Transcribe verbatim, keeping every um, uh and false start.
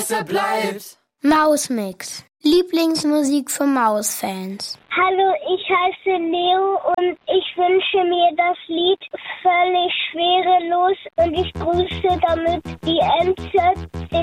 bleibt. Mausmix. Lieblingsmusik für Mausfans. Hallo, ich heiße Leo und ich wünsche mir das Lied Völlig schwerelos und ich grüße damit die M Z, den